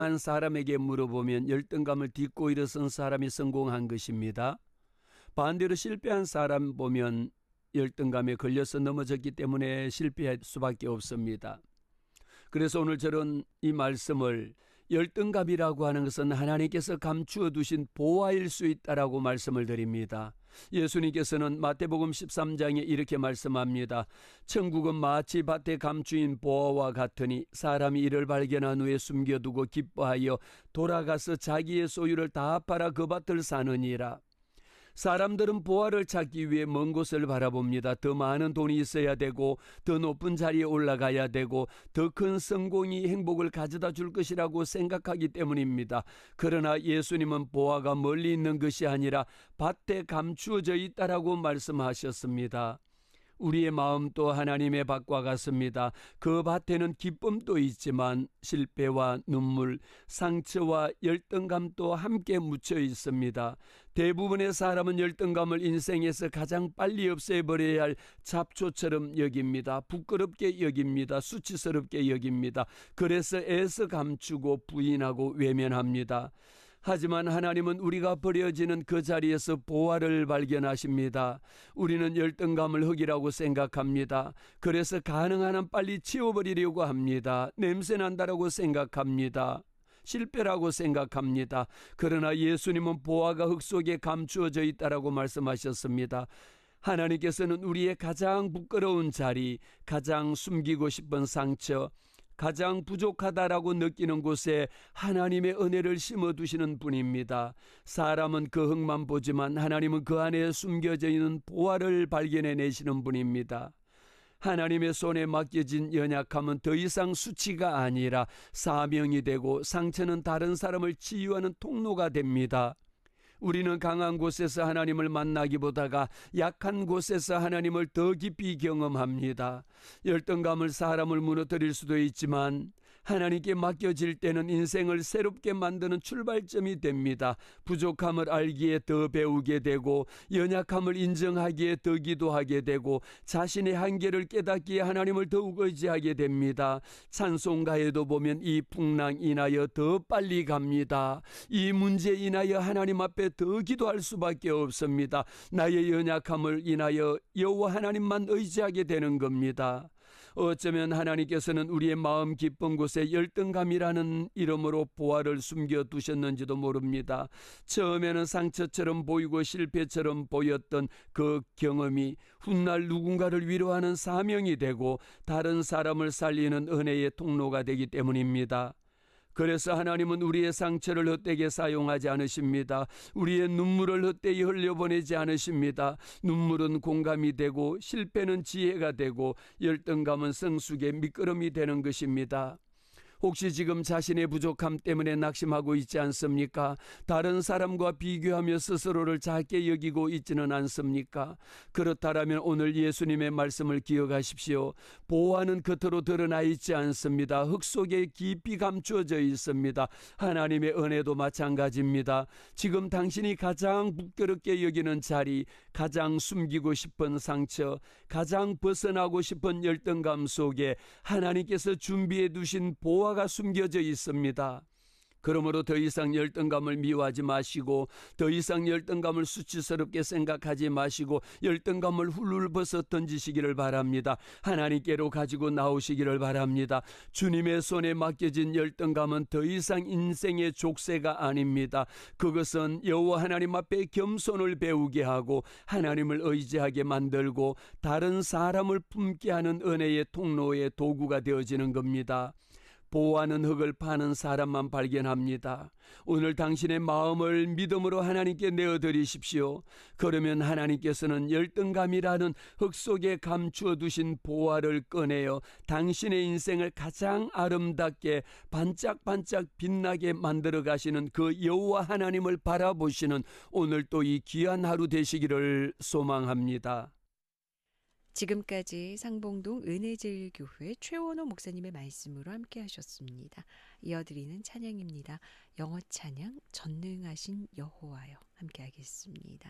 사람에게 물어보면 열등감을 딛고 일어선 사람이 성공한 것입니다. 반대로 실패한 사람 보면 열등감에 걸려서 넘어졌기 때문에 실패할 수밖에 없습니다. 그래서 오늘 저는 이 말씀을 열등감이라고 하는 것은 하나님께서 감추어 두신 보화일 수 있다라고 말씀을 드립니다. 예수님께서는 마태복음 13장에 이렇게 말씀합니다. 천국은 마치 밭에 감추인 보화와 같으니 사람이 이를 발견한 후에 숨겨두고 기뻐하여 돌아가서 자기의 소유를 다 팔아 그 밭을 사느니라. 사람들은 보화를 찾기 위해 먼 곳을 바라봅니다. 더 많은 돈이 있어야 되고 더 높은 자리에 올라가야 되고 더 큰 성공이 행복을 가져다 줄 것이라고 생각하기 때문입니다. 그러나 예수님은 보화가 멀리 있는 것이 아니라 밭에 감추어져 있다라고 말씀하셨습니다. 우리의 마음도 하나님의 밭과 같습니다. 그 밭에는 기쁨도 있지만 실패와 눈물, 상처와 열등감도 함께 묻혀 있습니다. 대부분의 사람은 열등감을 인생에서 가장 빨리 없애버려야 할 잡초처럼 여깁니다. 부끄럽게 여깁니다. 수치스럽게 여깁니다. 그래서 애써 감추고 부인하고 외면합니다. 하지만 하나님은 우리가 버려지는 그 자리에서 보화를 발견하십니다. 우리는 열등감을 흙이라고 생각합니다. 그래서 가능한 한 빨리 치워버리려고 합니다. 냄새난다라고 생각합니다. 실패라고 생각합니다. 그러나 예수님은 보화가 흙 속에 감추어져 있다라고 말씀하셨습니다. 하나님께서는 우리의 가장 부끄러운 자리, 가장 숨기고 싶은 상처, 가장 부족하다라고 느끼는 곳에 하나님의 은혜를 심어두시는 분입니다. 사람은 그 흙만 보지만 하나님은 그 안에 숨겨져 있는 보화를 발견해내시는 분입니다. 하나님의 손에 맡겨진 연약함은 더 이상 수치가 아니라 사명이 되고 상처는 다른 사람을 치유하는 통로가 됩니다. 우리는 강한 곳에서 하나님을 만나기보다가 약한 곳에서 하나님을 더 깊이 경험합니다. 열등감을 사람을 무너뜨릴 수도 있지만 하나님께 맡겨질 때는 인생을 새롭게 만드는 출발점이 됩니다. 부족함을 알기에 더 배우게 되고 연약함을 인정하기에 더 기도하게 되고 자신의 한계를 깨닫기에 하나님을 더욱 의지하게 됩니다. 찬송가에도 보면 이 풍랑 인하여 더 빨리 갑니다. 이 문제 인하여 하나님 앞에 더 기도할 수밖에 없습니다. 나의 연약함을 인하여 여호와 하나님만 의지하게 되는 겁니다. 어쩌면 하나님께서는 우리의 마음 깊은 곳에 열등감이라는 이름으로 보화를 숨겨두셨는지도 모릅니다. 처음에는 상처처럼 보이고 실패처럼 보였던 그 경험이 훗날 누군가를 위로하는 사명이 되고 다른 사람을 살리는 은혜의 통로가 되기 때문입니다. 그래서 하나님은 우리의 상처를 헛되게 사용하지 않으십니다. 우리의 눈물을 헛되이 흘려보내지 않으십니다. 눈물은 공감이 되고 실패는 지혜가 되고 열등감은 성숙의 미끄럼이 되는 것입니다. 혹시 지금 자신의 부족함 때문에 낙심하고 있지 않습니까? 다른 사람과 비교하며 스스로를 작게 여기고 있지는 않습니까? 그렇다면 오늘 예수님의 말씀을 기억하십시오. 보화는 겉으로 드러나 있지 않습니다. 흙 속에 깊이 감추어져 있습니다. 하나님의 은혜도 마찬가지입니다. 지금 당신이 가장 부끄럽게 여기는 자리, 가장 숨기고 싶은 상처, 가장 벗어나고 싶은 열등감 속에 하나님께서 준비해 두신 보화가 숨겨져 있습니다. 그러므로 더 이상 열등감을 미워하지 마시고 더 이상 열등감을 수치스럽게 생각하지 마시고 열등감을 훌훌 벗어 던지시기를 바랍니다. 하나님께로 가지고 나오시기를 바랍니다. 주님의 손에 맡겨진 열등감은 더 이상 인생의 족쇄가 아닙니다. 그것은 여호와 하나님 앞에 겸손을 배우게 하고 하나님을 의지하게 만들고 다른 사람을 품게 하는 은혜의 통로의 도구가 되어지는 겁니다. 보호하는 흙을 파는 사람만 발견합니다. 오늘 당신의 마음을 믿음으로 하나님께 내어드리십시오. 그러면 하나님께서는 열등감이라는 흙 속에 감추어 두신 보화를 꺼내어 당신의 인생을 가장 아름답게 반짝반짝 빛나게 만들어 가시는 그 여호와 하나님을 바라보시는 오늘 또 이 귀한 하루 되시기를 소망합니다. 지금까지 상봉동 은혜제일교회 최원호 목사님의 말씀으로 함께 하셨습니다. 이어드리는 찬양입니다. 영어 찬양 전능하신 여호와여 함께 하겠습니다.